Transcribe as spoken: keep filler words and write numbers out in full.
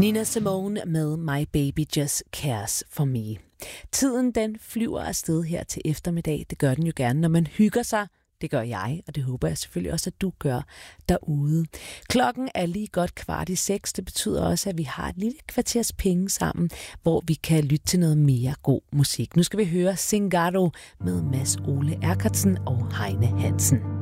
Nina Simone med My Baby Just Cares For Me. Tiden den flyver afsted her til eftermiddag. Det gør den jo gerne, når man hygger sig. Det gør jeg, og det håber jeg selvfølgelig også, at du gør derude. Klokken er lige godt kvart i seks. Det betyder også, at vi har et lille kvarters penge sammen, hvor vi kan lytte til noget mere god musik. Nu skal vi høre Zingaro med Mads Ole Erkardsen og Heine Hansen.